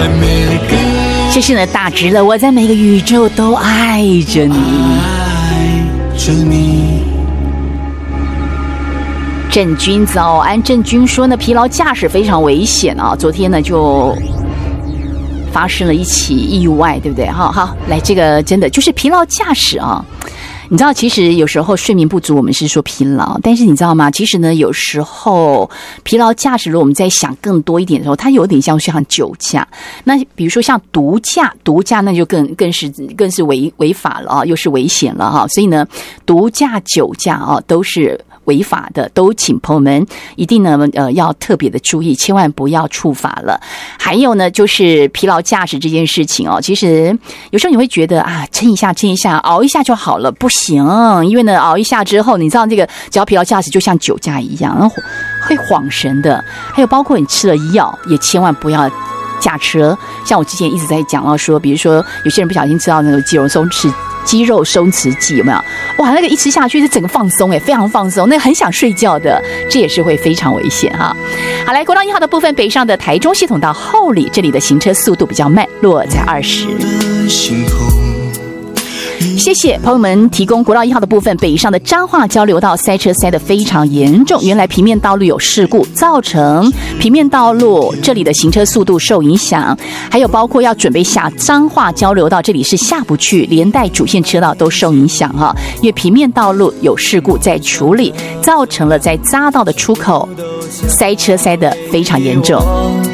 这是呢，打直了，我在每个宇宙都爱着你。郑军早安，郑军说呢，疲劳驾驶非常危险啊，昨天呢就发生了一起意外，对不对？好，来，这个真的就是疲劳驾驶啊。你知道，其实有时候睡眠不足，我们是说疲劳，但是你知道吗？其实呢，有时候疲劳驾驶，如果我们在想更多一点的时候，它有点像酒驾。那比如说像毒驾那就更是违法了啊，又是危险了哈。所以呢，毒驾、酒驾啊，都是违法的，都请朋友们一定呢要特别的注意，千万不要触法了。还有呢，就是疲劳驾驶这件事情哦，其实有时候你会觉得啊，撑一下，熬一下就好了，不行，因为呢熬一下之后，你知道这个只要疲劳驾驶就像酒驾一样，然后会恍神的。还有包括你吃了药，也千万不要驾车。像我之前一直在讲到说，比如说有些人不小心吃到那个肌肉松弛剂，有没有？哇，那个一吃下去是整个放松，非常放松，那个很想睡觉的，这也是会非常危险哈。好，来，国道1号的部分，北上的台中系统到后里，这里的行车速度比较慢，落在20。谢谢朋友们提供国道1号的部分，北上的彰化交流道塞车塞得非常严重，原来平面道路有事故，造成平面道路这里的行车速度受影响，还有包括要准备下彰化交流道，这里是下不去，连带主线车道都受影响哈，因为平面道路有事故在处理，造成了在匝道的出口塞车塞得非常严重。